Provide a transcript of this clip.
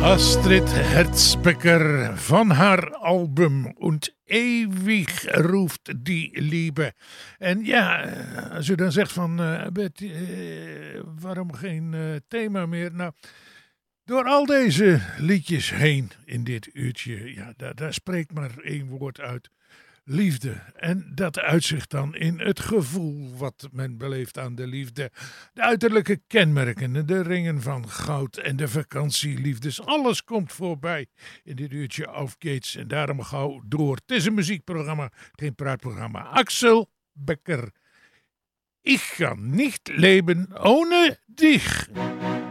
Astrid Herzbecker van haar album Und ewig ruft die Liebe. En ja, als u dan zegt van Betty, waarom geen thema meer? Nou, door al deze liedjes heen in dit uurtje, ja, daar spreekt maar één woord uit. Liefde. En dat uitzicht dan in het gevoel wat men beleeft aan de liefde. De uiterlijke kenmerken, de ringen van goud en de vakantieliefdes. Alles komt voorbij in dit uurtje Auf Gates. En daarom gauw door. Het is een muziekprogramma, geen praatprogramma. Axel Becker. Ich kann nicht leben ohne dich.